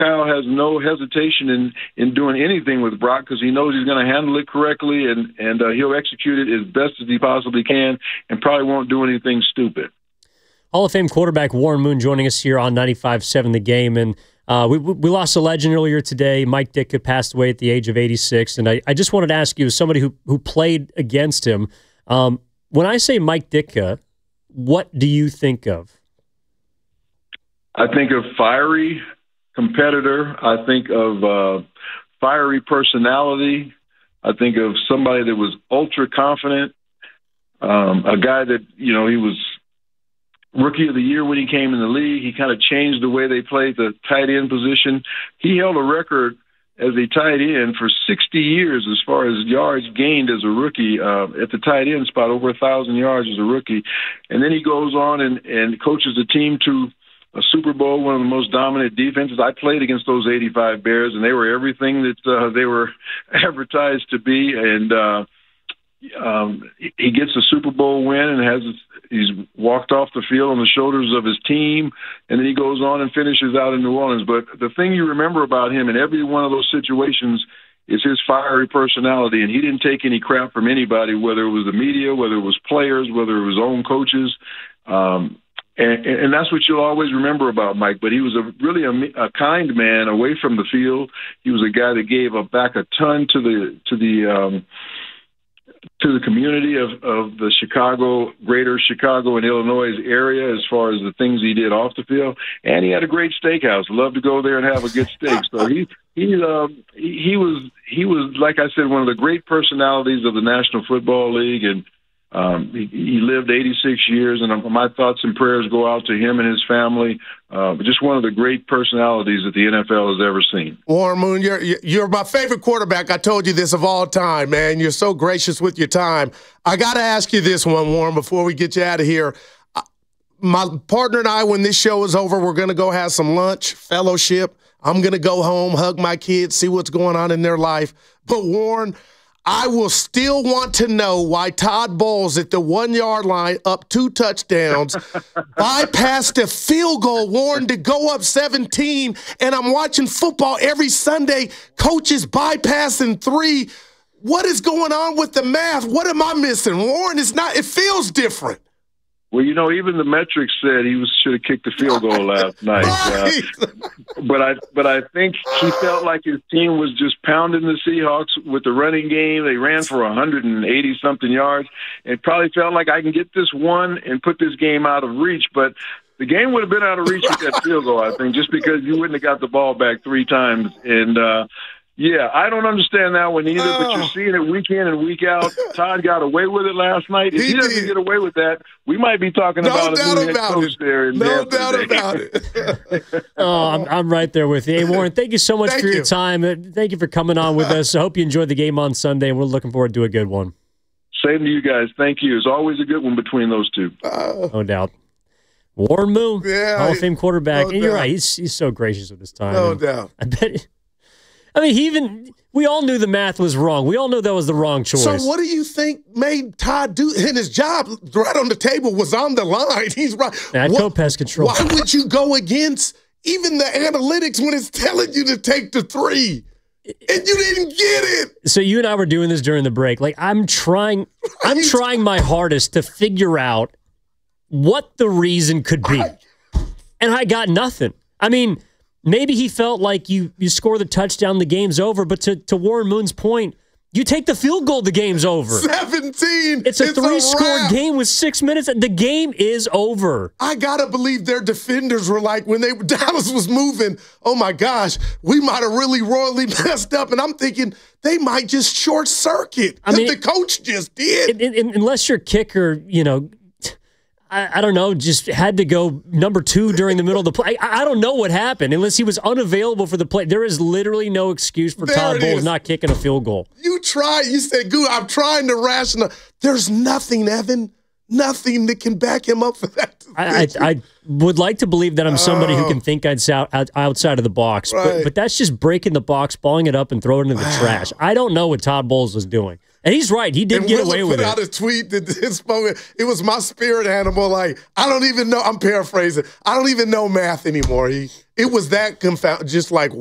Kyle has no hesitation in doing anything with Brock because he knows he's going to handle it correctly, and he'll execute it as best as he possibly can and probably won't do anything stupid. Hall of Fame quarterback Warren Moon joining us here on 95.7 The Game. And we lost a legend earlier today. Mike Ditka passed away at the age of 86. And I just wanted to ask you, as somebody who played against him, when I say Mike Ditka, what do you think of? I think of fiery competitor. I think of fiery personality. I think of somebody that was ultra confident, a guy that, he was Rookie of the Year when he came in the league. He kind of changed the way they played the tight end position. He held a record as a tight end for 60 years as far as yards gained as a rookie at the tight end spot, over 1,000 yards as a rookie. And then he goes on and coaches the team to a Super Bowl, one of the most dominant defenses. I played against those 85 Bears, and they were everything that they were advertised to be. And he gets a Super Bowl win and he's walked off the field on the shoulders of his team, and then he goes on and finishes out in New Orleans. But the thing you remember about him in every one of those situations is his fiery personality, and he didn't take any crap from anybody, whether it was the media, whether it was players, whether it was own coaches. And that's what you'll always remember about Mike. But he was really a kind man away from the field. He was a guy that gave back a ton to the community of the greater Chicago and Illinois area as far as the things he did off the field. And he had a great steakhouse. Loved to go there and have a good steak. So he was, like I said, one of the great personalities of the National Football League, and he lived 86 years, and my thoughts and prayers go out to him and his family. Just one of the great personalities that the NFL has ever seen. Warren Moon, you're my favorite quarterback. I told you this of all time, man. You're so gracious with your time. I got to ask you this one, Warren, before we get you out of here. My partner and I, when this show is over, we're going to go have some lunch, fellowship. I'm going to go home, hug my kids, see what's going on in their life. But, Warren, I will still want to know why Todd Bowles at the 1 yard line, up 2 touchdowns, bypassed a field goal, Warren, to go up 17. And I'm watching football every Sunday. Coaches bypassing 3. What is going on with the math? What am I missing, Warren? It feels different. Well, even the metrics said he should have kicked the field goal last night. But I think he felt like his team was just pounding the Seahawks with the running game. They ran for 180-something yards, and probably felt like I can get this one and put this game out of reach. But the game would have been out of reach with that field goal, I think, just because you wouldn't have got the ball back 3 times. And yeah, I don't understand that one either, but you're seeing it week in and week out. Todd got away with it last night. If he doesn't get away with that, we might be talking about a new head coach there. No doubt about it. I'm right there with you. Hey, Warren, thank you so much for your time. Thank you for coming on with us. I hope you enjoyed the game on Sunday, and we're looking forward to a good one. Same to you guys. Thank you. It's always a good one between those two. No doubt. Warren Moon, Hall of Fame quarterback. And you're right. He's so gracious with his time. No doubt. I bet. We all knew the math was wrong. We all knew that was the wrong choice. So what do you think made Todd do? And his job right on the table was on the line. He's right. Pest control. Why would you go against even the analytics when it's telling you to take the 3? And you didn't get it. So you and I were doing this during the break. Like, I'm trying my hardest to figure out what the reason could be. And I got nothing. Maybe he felt like you score the touchdown, the game's over. But to Warren Moon's point, you take the field goal, the game's over. 17. It's a 3-score game with 6 minutes. The game is over. I got to believe their defenders were like, when Dallas was moving, oh, my gosh, we might have really royally messed up. And I'm thinking they might just short circuit. The coach just did. Unless your kicker, I don't know, just had to go number 2 during the middle of the play. I don't know what happened unless he was unavailable for the play. There is literally no excuse for Todd Bowles not kicking a field goal. You said, I'm trying to rationalize. There's nothing, Evan, nothing that can back him up for that. I would like to believe that I'm somebody who can think outside of the box, but that's just breaking the box, balling it up, and throwing it in the trash. I don't know what Todd Bowles was doing. And he's right. He did get away with it. Put out a tweet that it was my spirit animal. Like, I don't even know. I'm paraphrasing. I don't even know math anymore. It was that just like